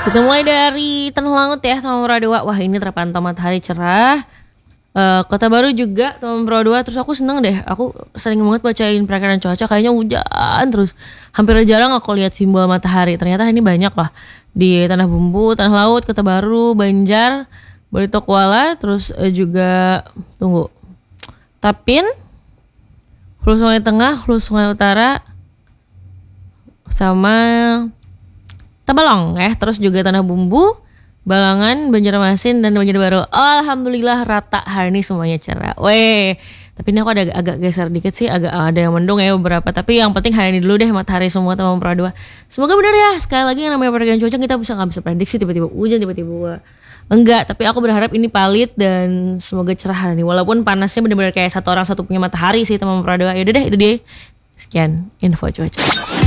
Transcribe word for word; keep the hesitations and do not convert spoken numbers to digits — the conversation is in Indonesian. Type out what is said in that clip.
Kita mulai dari Tanah Laut ya, Taman Maradewa. Wah ini terpantau matahari cerah. Uh, Kota Baru juga Taman Maradewa. Terus aku seneng deh, aku sering banget bacain perakiraan cuaca. Kayaknya hujan terus. Hampir jarang aku lihat simbol matahari. Ternyata ini banyak lah di Tanah Bumbu, Tanah Laut, Kota Baru, Banjar, Barito Kuala. Terus uh, juga tunggu Tapin, Hulu Sungai Tengah, Hulu Sungai Utara, sama Tabalong ya, terus juga Tanah Bumbu, Balangan, Banjarmasin, dan Banjarbaru. Oh, alhamdulillah rata hari ini semuanya cerah. Weh, tapi ini aku ada agak geser dikit sih, agak ada yang mendung ya beberapa. Tapi yang penting hari ini dulu deh matahari semua Taman Maradewa. Semoga benar ya. Sekali lagi yang namanya perakiraan cuaca kita bisa nggak bisa prediksi tiba-tiba hujan, tiba-tiba enggak. Tapi aku berharap ini valid dan semoga cerah hari ini. Walaupun panasnya benar-benar kayak satu orang satu punya matahari sih Taman Maradewa. Yaudah deh, itu dia. Sekian info cuaca.